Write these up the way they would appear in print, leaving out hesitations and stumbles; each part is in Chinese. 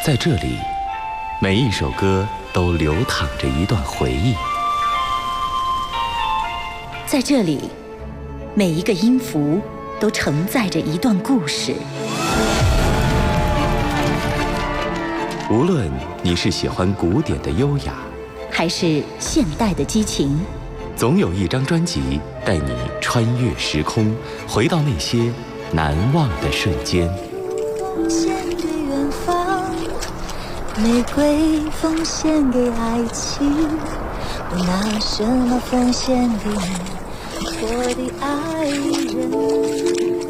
在这里，每一首歌都流淌着一段回忆。 在这里，每一个音符都承载着一段故事。 无论你是喜欢古典的优雅， 还是现代的激情， 总有一张专辑带你穿越时空，回到那些难忘的瞬间。 奉献给远方，玫瑰奉献给爱情，我拿什么奉献给你，我的爱人。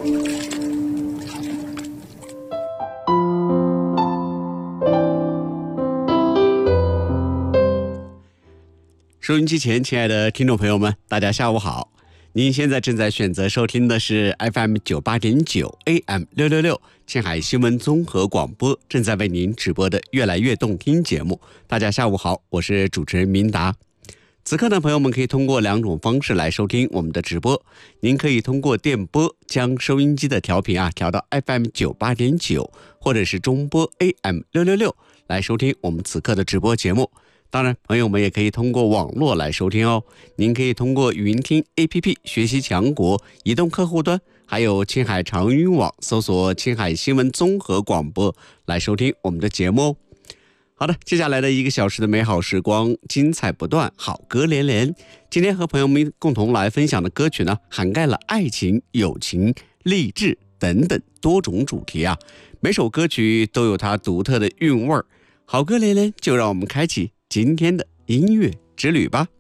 收音机前，亲爱的听众朋友们，大家下午好！您现在正在选择收听的是 FM 98.9 AM 666青海新闻综合广播正在为您直播的越来越动听节目。大家下午好，我是主持人明达。此刻呢，朋友们可以通过两种方式来收听我们的直播。您可以通过电波将收音机的调频调到 FM 98.9，或者是中波 AM 666来收听我们此刻的直播节目。当然，朋友们也可以通过网络来收听哦。您可以通过语音听 APP 学习强国移动客户端，还有青海长云网搜索青海新闻综合广播来收听我们的节目哦。好的，接下来的1个小时的美好时光，精彩不断，好歌连连。今天和朋友们共同来分享的歌曲呢，涵盖了爱情、友情、励志等等多种主题啊。每首歌曲都有它独特的韵味儿，好歌连连，就让我们开启今天的音乐之旅吧。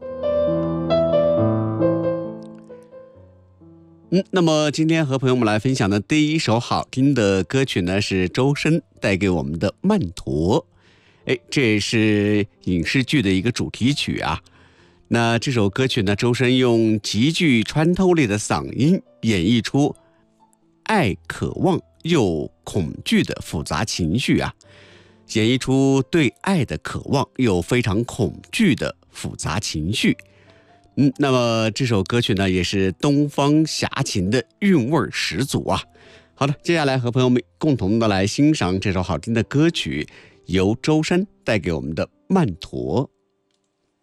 那么今天和朋友们来分享的第一首好听的歌曲呢，是周深带给我们的《曼陀》。这也是影视剧的一个主题曲啊。那这首歌曲呢，周深用极具穿透力的嗓音演绎出爱、渴望又恐惧的复杂情绪啊。演绎出对爱的渴望又非常恐惧的复杂情绪。那么这首歌曲呢，也是东方侠情的韵味十足啊。好的，接下来和朋友们共同的来欣赏这首好听的歌曲，由周深带给我们的《曼陀》。